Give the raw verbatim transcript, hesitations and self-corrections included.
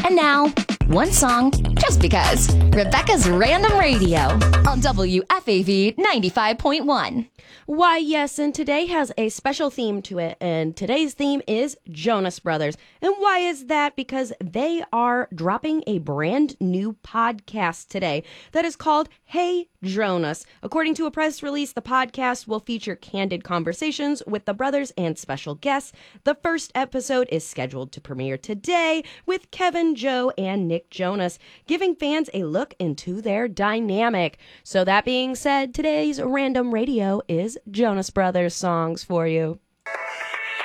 And now, one song just because. Rebecca's Random Radio on W F A V ninety-five point one. Why, yes, and today has a special theme to it, and today's theme is Jonas Brothers. And why is that? Because they are dropping a brand new podcast today that is called Hey Jonas. According to a press release, the podcast will feature candid conversations with the brothers and special guests. The first episode is scheduled to premiere today with Kevin, Joe, and Nick Jonas, giving fans a look into their dynamic. So that being said, today's Random Radio is Jonas Brothers songs for you.